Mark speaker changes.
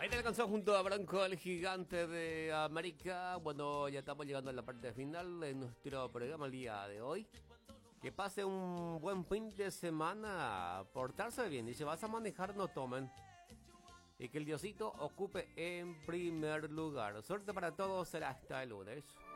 Speaker 1: Ahí te alcanzó junto a Branco, el gigante de América. Bueno, ya estamos llegando a la parte final de nuestro programa el día de hoy. Que pase un buen fin de semana. Portarse bien. Y si vas a manejar, no tomen. Y que el Diosito ocupe en primer lugar. Suerte para todos. Será hasta el lunes.